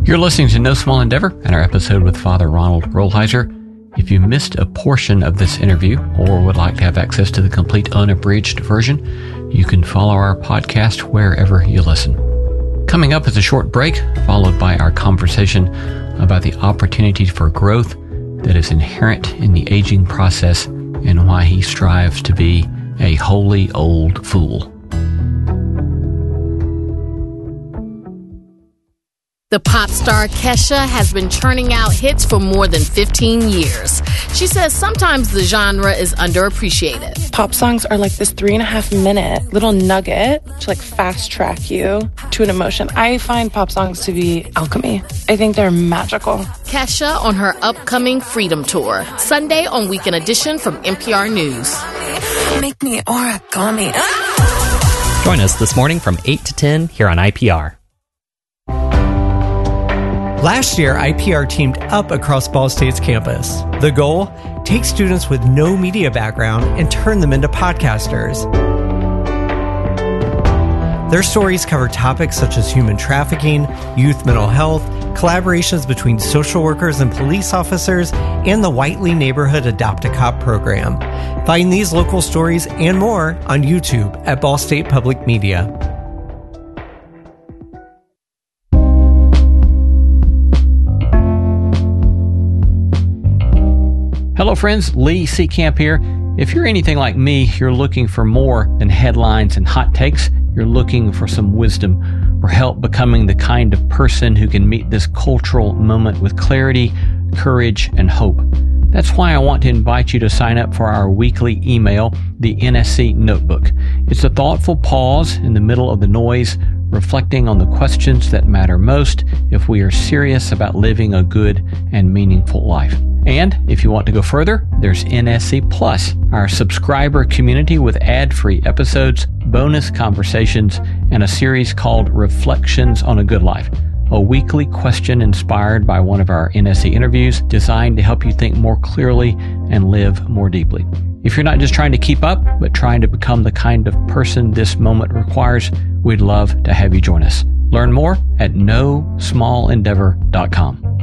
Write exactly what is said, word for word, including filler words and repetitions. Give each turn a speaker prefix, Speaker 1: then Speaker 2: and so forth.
Speaker 1: You're listening to No Small Endeavor and our episode with Father Ronald Rolheiser. If you missed a portion of this interview or would like to have access to the complete unabridged version, you can follow our podcast wherever you listen. Coming up is a short break, followed by our conversation about the opportunity for growth that is inherent in the aging process and why he strives to be a holy old fool.
Speaker 2: The pop star Kesha has been churning out hits for more than fifteen years. She says sometimes the genre is underappreciated.
Speaker 3: Pop songs are like this three and a half minute little nugget to like fast track you to an emotion. I find pop songs to be alchemy. I think they're magical.
Speaker 2: Kesha on her upcoming Freedom Tour, Sunday on Weekend Edition from N P R News.
Speaker 4: Make me origami.
Speaker 5: Join us this morning from eight to ten here on I P R.
Speaker 6: Last year, I P R teamed up across Ball State's campus. The goal? Take students with no media background and turn them into podcasters. Their stories cover topics such as human trafficking, youth mental health, collaborations between social workers and police officers, and the Whiteley Neighborhood Adopt-A-Cop program. Find these local stories and more on YouTube at Ball State Public Media.
Speaker 1: Hello friends, Lee Seacamp here. If you're anything like me, you're looking for more than headlines and hot takes. You're looking for some wisdom or help becoming the kind of person who can meet this cultural moment with clarity, courage, and hope. That's why I want to invite you to sign up for our weekly email, the N S C Notebook. It's a thoughtful pause in the middle of the noise, reflecting on the questions that matter most if we are serious about living a good and meaningful life. And if you want to go further, there's N S C Plus, our subscriber community with ad-free episodes, bonus conversations, and a series called Reflections on a Good Life, a weekly question inspired by one of our N S C interviews designed to help you think more clearly and live more deeply. If you're not just trying to keep up, but trying to become the kind of person this moment requires, we'd love to have you join us. Learn more at no small endeavor dot com.